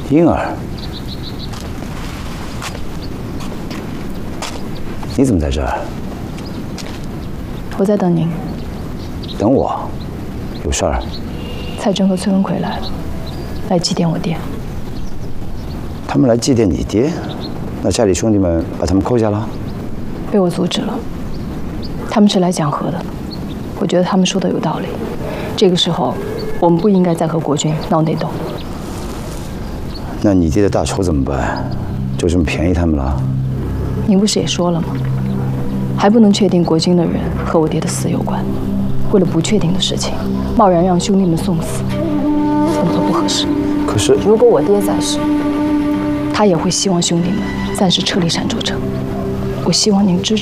婴儿？你怎么在这儿？ 我在等您。 等我？有事儿？ 蔡真和崔文奎来了，来祭奠我爹。 他们来祭奠你爹？那家里兄弟们把他们扣下了？ 被我阻止了。他们是来讲和的，我觉得他们说的有道理。这个时候，我们不应该再和国军闹内斗。 那你爹的大仇怎么办？就这么便宜他们了？ 您不是也说了吗？还不能确定国军的人和我爹的死有关。为了不确定的事情，贸然让兄弟们送死，怎么都不合适。 可是， 如果我爹在世，他也会希望兄弟们暂时撤离闪州城。我希望您支持。